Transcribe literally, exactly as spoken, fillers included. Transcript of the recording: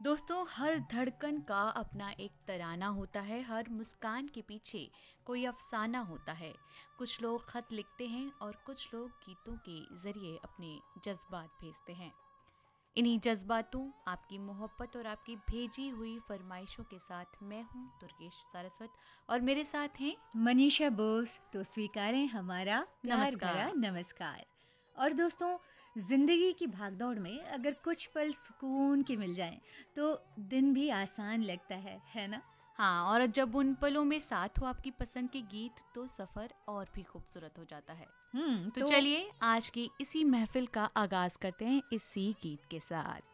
दोस्तों, हर धड़कन का अपना एक तराना होता है। हर मुस्कान के पीछे कोई अफसाना होता है। कुछ लोग खत लिखते हैं और कुछ लोग गीतों के जरिए अपने जज्बात भेजते हैं। इन्हीं जज्बातों, आपकी मोहब्बत और आपकी भेजी हुई फरमाइशों के साथ मैं हूँ दुर्गेश सारस्वत और मेरे साथ हैं मनीषा बोस। तो स्वीकारें हमारा प्यार भरा नमस्कार। नमस्कार। और दोस्तों, जिंदगी की भागदौड़ में अगर कुछ पल सुकून के मिल जाएं तो दिन भी आसान लगता है है ना। हाँ, और जब उन पलों में साथ हो आपकी पसंद के गीत तो सफ़र और भी खूबसूरत हो जाता है। हम्म तो तो चलिए आज की इसी महफिल का आगाज करते हैं इसी गीत के साथ।